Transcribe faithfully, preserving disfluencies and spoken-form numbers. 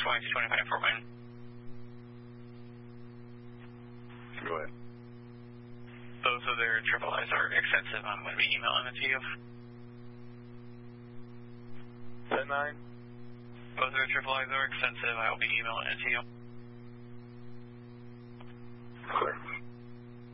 twenty-two twenty-five Fort Wayne. Go ahead. Both of their triple I's are extensive. I'm going to be emailing it to you. ten nine. Both of their triple I's are extensive. I will be emailing it to you. Clear.